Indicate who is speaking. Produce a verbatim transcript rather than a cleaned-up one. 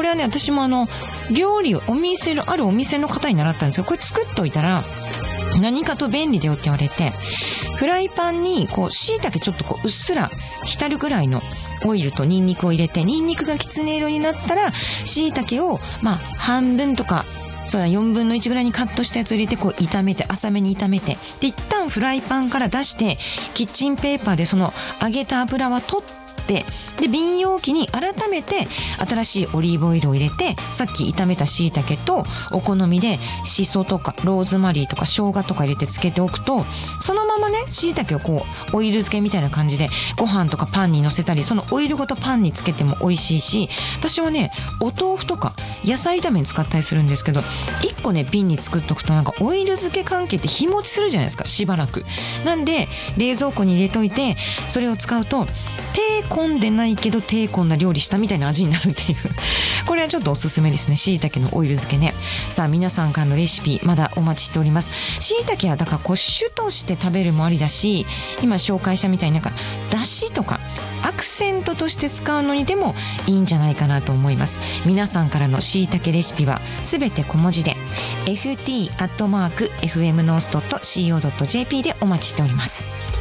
Speaker 1: れはね、私もあの料理をお店のあるお店の方に習ったんですけど、これ作っといたら何かと便利だよって言われて、フライパンにこう椎茸ちょっとこううっすら浸るぐらいのオイルとニンニクを入れて、ニンニクがきつね色になったら椎茸をまあ半分とかそうだよんぶんのいちぐらいにカットしたやつを入れてこう炒めて、浅めに炒めて、で一旦フライパンから出してキッチンペーパーでその揚げた油は取って、で瓶容器に改めて新しいオリーブオイルを入れて、さっき炒めた椎茸とお好みでシソとかローズマリーとか生姜とか入れて漬けておくと、そのままね椎茸をこうオイル漬けみたいな感じでご飯とかパンにのせたり、そのオイルごとパンにつけても美味しいし、私はねお豆腐とか野菜炒めに使ったりするんですけど、いっこね瓶に作っとくとなんかオイル漬け関係って日持ちするじゃないですか、しばらく。なんで冷蔵庫に入れといて、それを使うと手込んでないけど手込んだ料理したみたいな味になるっていうこれはちょっとおすすめですね、椎茸のオイル漬けね。さあ皆さんからのレシピまだお待ちしております。椎茸はだからこうシュとして食べるもありだし、今紹介したみたいになんかだしとかアクセントとして使うのにでもいいんじゃないかなと思います。皆さんからの椎茸レシピはすべて小文字で エフティー アットマーク エフエムノース ドット シーオー ドット ジェーピー でお待ちしております。